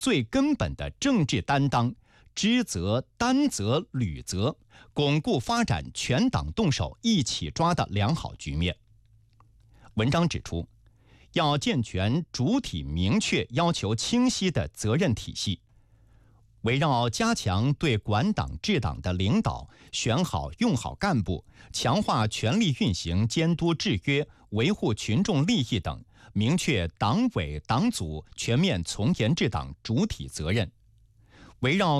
最根本的政治担当，知责、担责、履责，巩固发展全党动手一起抓的良好局面。文章指出，要健全主体明确、要求清晰的责任体系，围绕加强对管党治党的领导，选好用好干部，强化权力运行监督制约，维护群众利益等，明确党委党组全面从严治党主体责任。围绕